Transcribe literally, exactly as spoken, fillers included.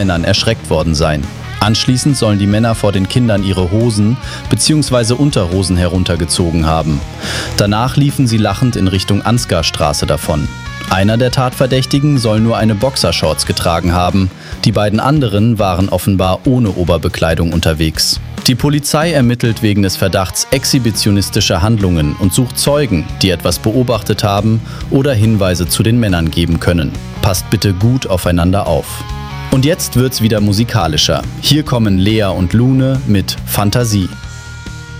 Männern erschreckt worden sein. Anschließend sollen die Männer vor den Kindern ihre Hosen bzw. Unterhosen heruntergezogen haben. Danach liefen sie lachend in Richtung Ansgarstraße davon. Einer der Tatverdächtigen soll nur eine Boxershorts getragen haben. Die beiden anderen waren offenbar ohne Oberbekleidung unterwegs. Die Polizei ermittelt wegen des Verdachts exhibitionistischer Handlungen und sucht Zeugen, die etwas beobachtet haben oder Hinweise zu den Männern geben können. Passt bitte gut aufeinander auf. Und jetzt wird's wieder musikalischer. Hier kommen Lea und Lune mit Fantasie.